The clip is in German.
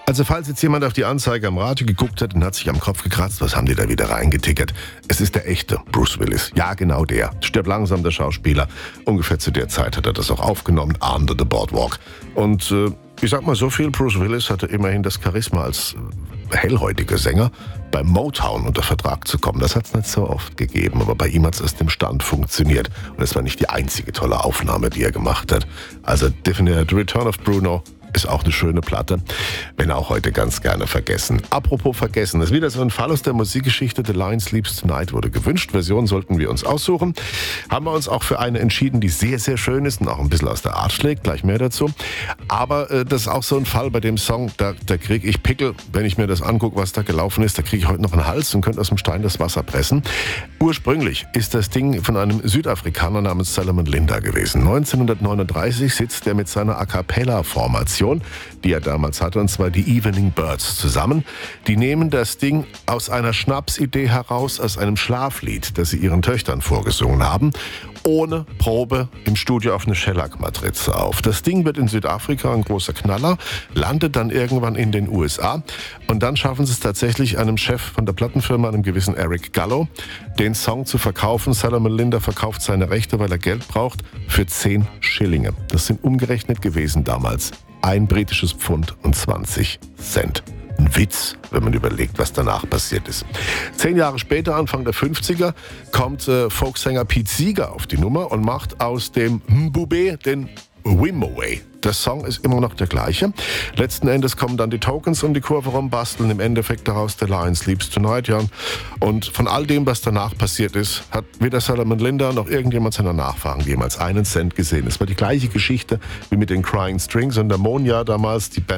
Also falls jetzt jemand auf die Anzeige am Radio geguckt hat und hat sich am Kopf gekratzt, was haben die da wieder reingetickert? Es ist der echte Bruce Willis. Ja, genau der. Stirbt langsam, der Schauspieler. Ungefähr zu der Zeit hat er das auch aufgenommen, Under the Boardwalk. Und ich sag mal so viel, Bruce Willis hatte immerhin das Charisma als hellhäutiger Sänger bei Motown unter Vertrag zu kommen. Das hat es nicht so oft gegeben, aber bei ihm hat es aus dem Stand funktioniert. Und es war nicht die einzige tolle Aufnahme, die er gemacht hat. Also definitiv Return of Bruno ist auch eine schöne Platte, wenn auch heute ganz gerne vergessen. Apropos vergessen, das ist wieder so ein Fall aus der Musikgeschichte. The Lion Sleeps Tonight wurde gewünscht. Version sollten wir uns aussuchen. Haben wir uns auch für eine entschieden, die sehr, sehr schön ist und auch ein bisschen aus der Art schlägt. Gleich mehr dazu. Aber das ist auch so ein Fall bei dem Song, da kriege ich Pickel, wenn ich mir das angucke, was da gelaufen ist. Da kriege ich heute noch einen Hals und könnte aus dem Stein das Wasser pressen. Ursprünglich ist das Ding von einem Südafrikaner namens Solomon Linda gewesen. 1939 sitzt er mit seiner A Cappella-Formation, die er damals hatte, und zwar die Evening Birds zusammen. Die nehmen das Ding aus einer Schnapsidee heraus, aus einem Schlaflied, das sie ihren Töchtern vorgesungen haben, ohne Probe im Studio auf eine Shellac-Matrize auf. Das Ding wird in Südafrika ein großer Knaller, landet dann irgendwann in den USA und dann schaffen sie es tatsächlich, einem Chef von der Plattenfirma, einem gewissen Eric Gallo, den Song zu verkaufen. Solomon Linda verkauft seine Rechte, weil er Geld braucht, für 10 Schillinge. Das sind umgerechnet gewesen damals 1 britisches Pfund und 20 Cent. Ein Witz, wenn man überlegt, was danach passiert ist. 10 Jahre später, Anfang der 50er, kommt Folksänger Pete Seeger auf die Nummer und macht aus dem Mbube den Wimoway. Der Song ist immer noch der gleiche. Letzten Endes kommen dann die Tokens um die Kurve rum, basteln im Endeffekt daraus The Lion Sleeps Tonight. Ja. Und von all dem, was danach passiert ist, hat weder Solomon Linda noch irgendjemand seiner Nachfahren jemals einen Cent gesehen. Es war die gleiche Geschichte wie mit den Crying Strings und der Monia damals, die Band